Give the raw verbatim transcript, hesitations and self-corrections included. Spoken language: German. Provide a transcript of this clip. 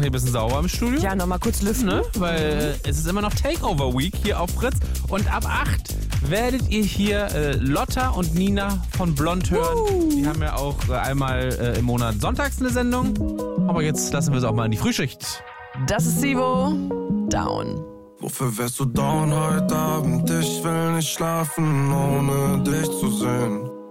hier ein bisschen sauber im Studio. Ja, nochmal kurz lüften. Ne? Weil äh, es ist immer noch Takeover Week hier auf Fritz. Und ab acht werdet ihr hier äh, Lotta und Nina von Blond hören. Uh. Die haben ja auch äh, einmal äh, im Monat sonntags eine Sendung. Aber jetzt lassen wir es auch mal in die Frühschicht. Das ist Sivo. Down. Wofür wärst du down heute Abend? Ich will nicht schlafen, ohne dich zu sehen.